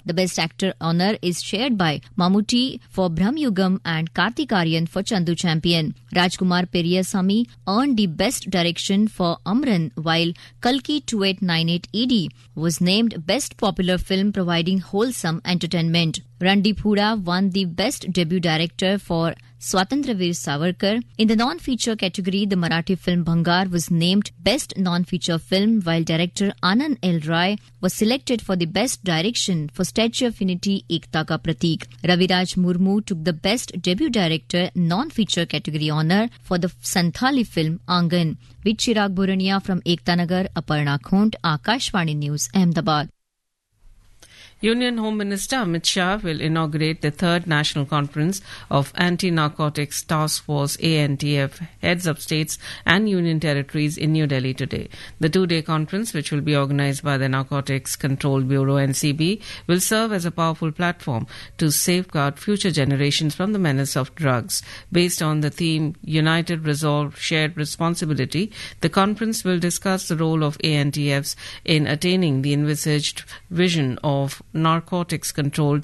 The Best Actor honour is shared by Mammootty for Brahmayugam and Karthik Aaryan for Chandu Champion. Rajkumar Periyasamy earned the Best Direction for Amran, while Kalki 2898 ED was named Best Popular Film providing wholesome entertainment. Randeep Hooda won the Best Debut Director for Swatantravir Savarkar. In the non-feature category, the Marathi film Bhangar was named Best Non-Feature Film, while director Anand L. Rai was selected for the Best Direction for Statue of Unity Ekta Ka Pratik. Raviraj Murmu took the Best Debut Director non-feature category honour for the Santhali film Angan. With Chirag Burania from Ekta Nagar, Aparna Khont, Akashvani News, Ahmedabad. Union Home Minister Amit Shah will inaugurate the third National Conference of Anti-Narcotics Task Force ANTF heads of states and union territories in New Delhi today. The two-day conference, which will be organized by the Narcotics Control Bureau NCB, will serve as a powerful platform to safeguard future generations from the menace of drugs. Based on the theme United Resolve, Shared Responsibility, the conference will discuss the role of ANTFs in attaining the envisaged vision of Narcotics Control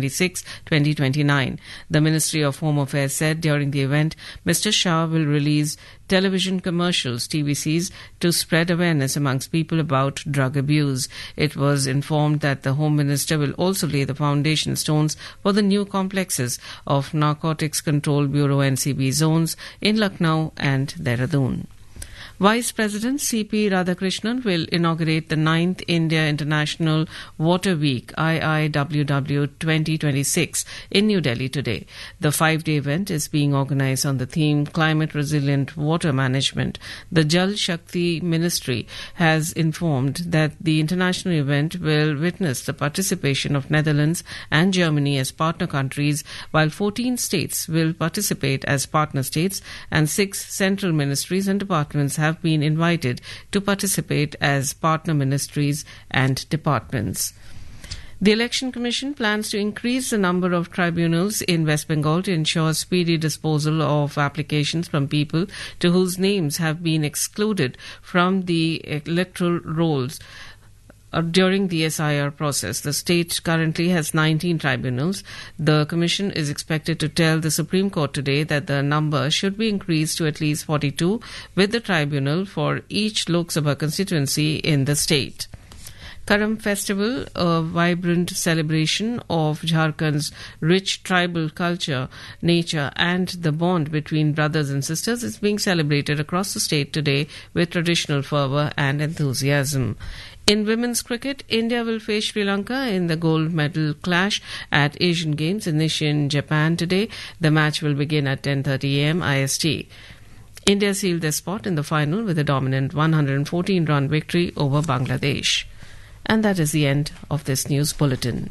2026-2029. The Ministry of Home Affairs said during the event, Mr. Shah will release television commercials, TVCs, to spread awareness amongst people about drug abuse. It was informed that the Home Minister will also lay the foundation stones for the new complexes of Narcotics Control Bureau NCB zones in Lucknow and Dehradun. Vice President C.P. Radhakrishnan will inaugurate the 9th India International Water Week IIWW 2026 in New Delhi today. The 5-day event is being organized on the theme Climate Resilient Water Management. The Jal Shakti Ministry has informed that the international event will witness the participation of Netherlands and Germany as partner countries, while 14 states will participate as partner states and 6 central ministries and departments have been invited to participate as partner ministries and departments. The Election Commission plans to increase the number of tribunals in West Bengal to ensure speedy disposal of applications from people to whose names have been excluded from the electoral rolls during the SIR process. The state currently has 19 tribunals. The Commission is expected to tell the Supreme Court today that the number should be increased to at least 42, with the tribunal for each Lok Sabha constituency in the state. Karam Festival, a vibrant celebration of Jharkhand's rich tribal culture, nature and the bond between brothers and sisters, is being celebrated across the state today with traditional fervour and enthusiasm. In women's cricket, India will face Sri Lanka in the gold medal clash at Asian Games in Nishin, Japan today. The match will begin at 10:30 a.m. IST. India sealed their spot in the final with a dominant 114-run victory over Bangladesh. And that is the end of this news bulletin.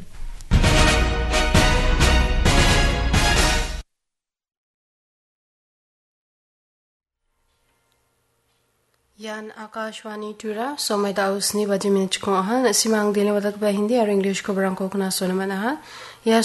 Yan Akashwani Tura, Somai Daus ni 20 minit ko ahan, simang dili watak ba hindi ar English ko barang ko kuna so naman aha.